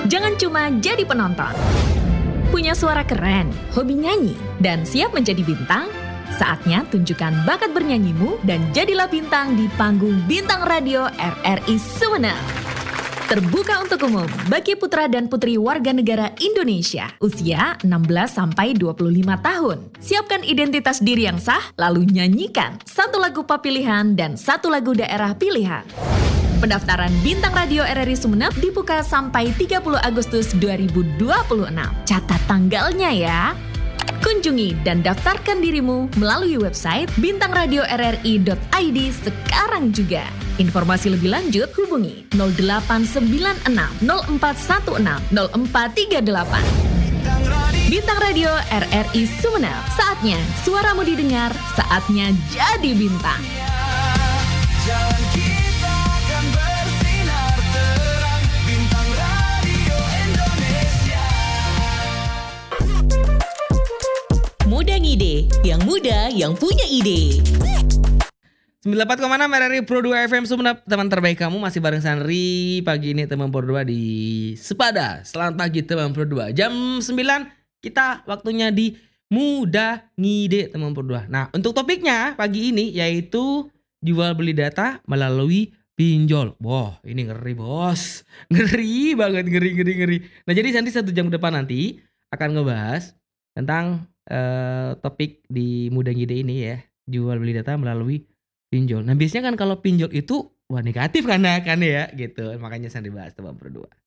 Jangan cuma jadi penonton. Punya suara keren, hobi nyanyi, dan siap menjadi bintang? Saatnya tunjukkan bakat bernyanyimu dan jadilah bintang di panggung Bintang Radio RRI Sumeneb. Terbuka untuk umum bagi putra dan putri warga negara Indonesia usia 16-25 tahun. Siapkan identitas diri yang sah, lalu nyanyikan satu lagu pop pilihan dan satu lagu daerah pilihan. Pendaftaran Bintang Radio RRI Sumeneb dibuka sampai 30 Agustus 2026. Catat tanggalnya ya. Kunjungi dan daftarkan dirimu melalui website bintangradio.rri.id sekarang juga. Informasi lebih lanjut hubungi 0896 0416 0438. Bintang Radio RRI Sumeneb. Saatnya suaramu didengar, saatnya jadi bintang. Muda ngide, yang muda yang punya ide. 98,6 RRI Pro 2 FM Sumeneb. Teman terbaik kamu masih bareng Sanri. Pagi ini teman Pro 2 di Sepada. Selamat pagi teman Pro 2. Jam 9 kita waktunya di Muda Ngide teman Pro 2. Nah, untuk topiknya pagi ini yaitu jual beli data melalui pinjol. Wah, ini ngeri bos. Ngeri banget, ngeri. Nah, jadi Sanri 1 jam ke depan nanti akan ngebahas tentang topik di Muda Ngide ini ya, jual beli data melalui pinjol. Nah biasanya kan kalau pinjol itu wah negatif kan ya gitu, makanya saya dibahas teman berdua.